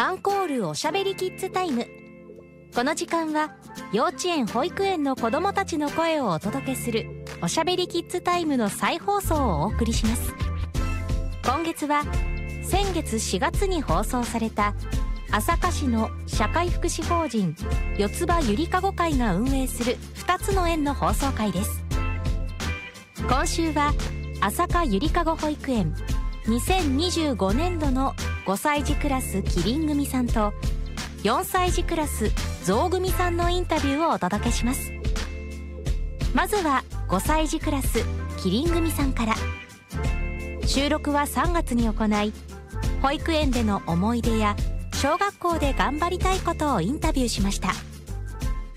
アンコールおしゃべりキッズタイム。この時間は幼稚園保育園の子どもたちの声をお届けするおしゃべりキッズタイムの再放送をお送りします。今月は先月4月に放送された朝霞市の社会福祉法人四つ葉ゆりかご会が運営する2つの園の放送回です。今週は朝霞ゆりかご保育園2025年度の5歳児クラスキリン組さんと4歳児クラスゾウ組さんのインタビューをお届けします。まずは5歳児クラスキリン組さんから。収録は3月に行い、保育園での思い出や小学校で頑張りたいことをインタビューしました。